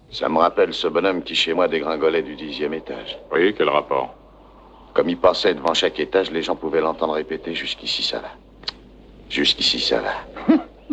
Ça me rappelle ce bonhomme qui, chez moi, dégringolait du 10e étage. Oui, quel rapport? Comme il passait devant chaque étage, les gens pouvaient l'entendre répéter « Jusqu'ici, ça va. Jusqu'ici, ça va. »